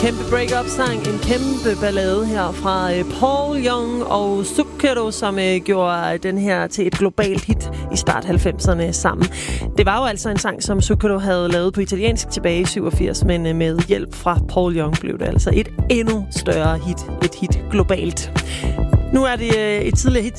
kæmpe break-up-sang, en kæmpe ballade her fra Paul Young og Zucchero, som gjorde den her til et globalt hit i start 90'erne sammen. Det var jo altså en sang, som Zucchero havde lavet på italiensk tilbage i 87, men med hjælp fra Paul Young blev det altså et endnu større hit, et hit globalt. Nu er det et tidligere hit